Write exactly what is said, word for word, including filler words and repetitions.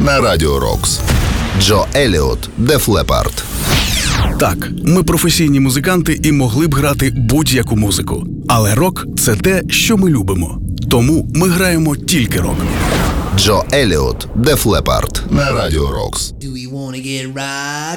на Радіо Рокс. Джо Еліот, Def Leppard. Так, ми професійні музиканти і могли б грати будь-яку музику. Але рок – це те, що ми любимо. Тому ми граємо тільки рок. Джо Еліот, Def Leppard на Радіо Рокс.